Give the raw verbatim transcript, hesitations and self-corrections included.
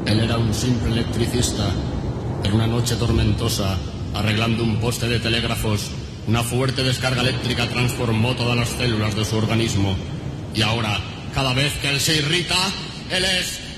Él era un simple electricista. En una noche tormentosa, arreglando un poste de telégrafos, una fuerte descarga eléctrica transformó todas las células de su organismo. Y ahora, cada vez que él se irrita, él es